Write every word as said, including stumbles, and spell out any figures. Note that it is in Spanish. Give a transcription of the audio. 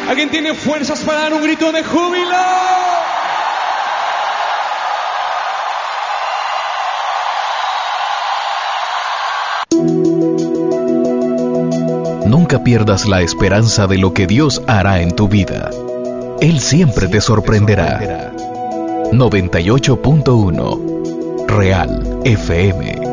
¿Alguien tiene fuerzas para dar un grito de júbilo? Nunca pierdas la esperanza de lo que Dios hará en tu vida. Él siempre te sorprenderá. noventa y ocho punto uno Real F M.